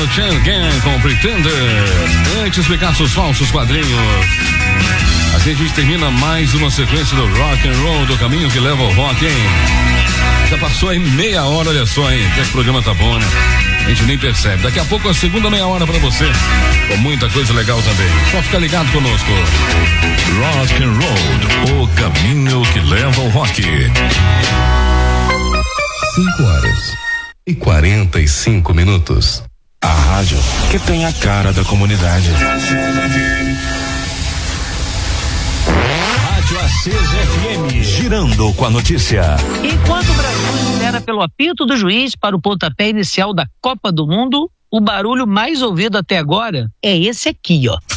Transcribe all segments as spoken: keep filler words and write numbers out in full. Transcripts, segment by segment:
Chan Gang com Pretender. Antes, Picasso, falsos quadrinhos. Assim a gente termina mais uma sequência do Rock and Roll, do caminho que leva ao rock, hein? Já passou aí meia hora, olha só, hein? Até que o programa tá bom, né? A gente nem percebe. Daqui a pouco a segunda meia hora pra você, com muita coisa legal também. Só fica ligado conosco. Rock and Roll, o caminho que leva ao rock. Cinco horas e quarenta e cinco minutos. A rádio que tem a cara da comunidade. Rádio Acesa F M, girando com a notícia. Enquanto o Brasil espera pelo apito do juiz para o pontapé inicial da Copa do Mundo, o barulho mais ouvido até agora é esse aqui, ó.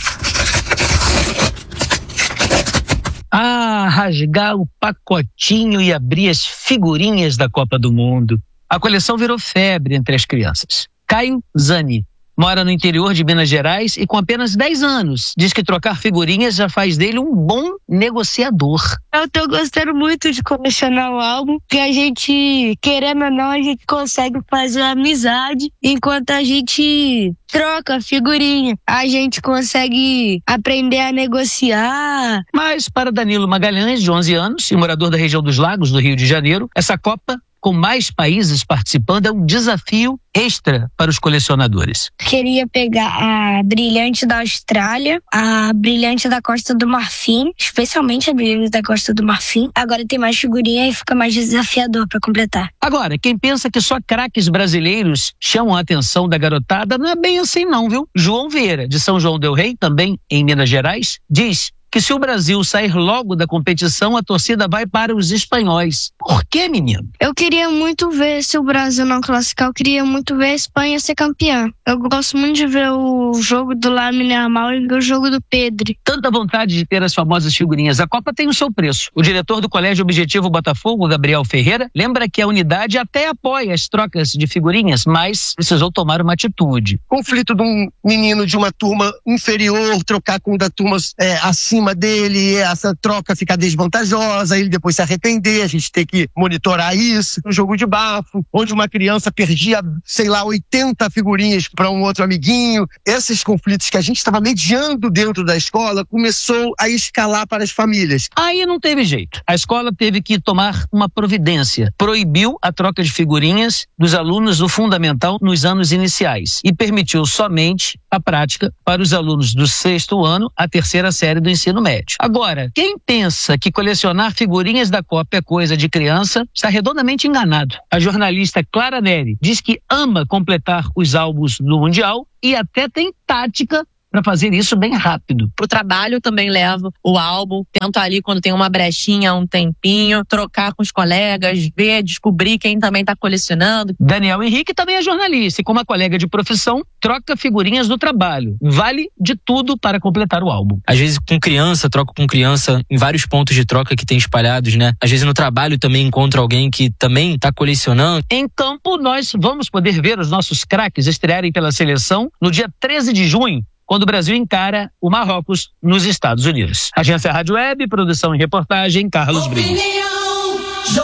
Ah, rasgar o pacotinho e abrir as figurinhas da Copa do Mundo. A coleção virou febre entre as crianças. Caio Zani mora no interior de Minas Gerais e com apenas dez anos diz que trocar figurinhas já faz dele um bom negociador. Eu tô gostando muito de colecionar o álbum, que a gente, querendo ou não, a gente consegue fazer amizade enquanto a gente troca a figurinha. A gente consegue aprender a negociar. Mas para Danilo Magalhães, de onze anos e morador da região dos Lagos, do Rio de Janeiro, essa Copa, com mais países participando, é um desafio extra para os colecionadores. Queria pegar a brilhante da Austrália, a brilhante da Costa do Marfim, especialmente a brilhante da Costa do Marfim. Agora tem mais figurinha e fica mais desafiador para completar. Agora, quem pensa que só craques brasileiros chamam a atenção da garotada, não é bem assim não, viu? João Vieira, de São João del Rei, também em Minas Gerais, diz que se o Brasil sair logo da competição, a torcida vai para os espanhóis. Por quê, menino? Eu queria muito ver, se o Brasil não classificar, eu queria muito ver a Espanha ser campeã. Eu gosto muito de ver o jogo do Lamine Yamal e o jogo do Pedri. Tanta vontade de ter as famosas figurinhas. A Copa tem o seu preço. O diretor do Colégio Objetivo Botafogo, Gabriel Ferreira, lembra que a unidade até apoia as trocas de figurinhas, mas precisou tomar uma atitude. Conflito de um menino de uma turma inferior trocar com o da turma é, acima dele, essa troca ficar desvantajosa, ele depois se arrepender, a gente tem que monitorar isso. Um jogo de bafo, onde uma criança perdia, sei lá, oitenta figurinhas para um outro amiguinho. Esses conflitos que a gente estava mediando dentro da escola começou a escalar para as famílias. Aí não teve jeito. A escola teve que tomar uma providência. Proibiu a troca de figurinhas dos alunos do fundamental nos anos iniciais e permitiu somente a prática para os alunos do sexto ano à terceira série do ensino médio. Agora, quem pensa que colecionar figurinhas da Copa é coisa de criança está redondamente enganado. A jornalista Clara Neri diz que ama completar os álbuns do Mundial e até tem tática para fazer isso bem rápido. Pro trabalho eu também levo o álbum, tento ali quando tem uma brechinha, um tempinho, trocar com os colegas, ver, descobrir quem também tá colecionando. Daniel Henrique também é jornalista e como uma colega de profissão, troca figurinhas do trabalho. Vale de tudo para completar o álbum. Às vezes com criança, troco com criança em vários pontos de troca que tem espalhados, né? Às vezes no trabalho também encontro alguém que também tá colecionando. Em campo, nós vamos poder ver os nossos craques estrearem pela seleção no dia treze de junho, quando o Brasil encara o Marrocos nos Estados Unidos. Agência Rádio Web, produção e reportagem, Carlos Brito. Opinião,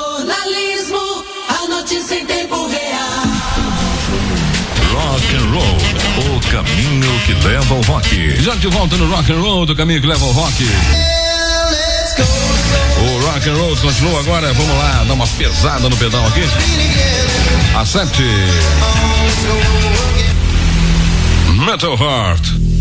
jornalismo, a notícia em tempo real. Rock and Roll, o caminho que leva ao rock. Já de volta no Rock and Roll, do caminho que leva ao rock. O Rock and Roll continua agora, vamos lá, dar uma pesada no pedal aqui. Acerte. Metal Heart.